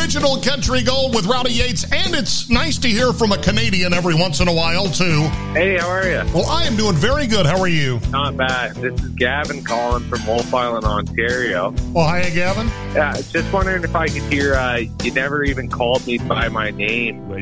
original country gold with Rowdy Yates, and it's nice to hear from a Canadian every once in a while, too. Hey, how are you? Well, I am doing very good. How are you? Not bad. This is Gavin calling from Wolf Island, Ontario. Oh, hi, Gavin. Yeah, just wondering if I could hear, you never even called me by my name. Well,